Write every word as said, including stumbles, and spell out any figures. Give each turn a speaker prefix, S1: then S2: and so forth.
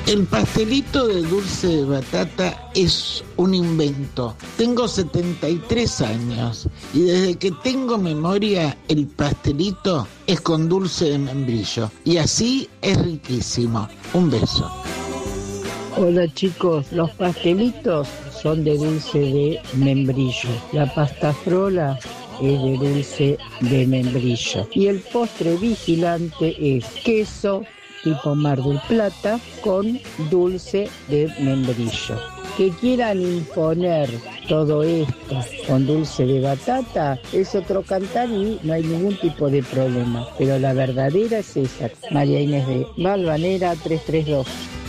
S1: El pastelito de dulce de batata es un invento. Tengo setenta y tres años y desde que tengo memoria el pastelito es con dulce de membrillo y así es riquísimo. Un beso.
S2: Hola chicos, los pastelitos son de dulce de membrillo. La pasta frola es de dulce de membrillo. Y el postre vigilante es queso tipo Mar del Plata con dulce de membrillo. Que quieran imponer todo esto con dulce de batata es otro cantar y no hay ningún tipo de problema. Pero la verdadera es esa. María Inés de Valvanera trescientos treinta y dos.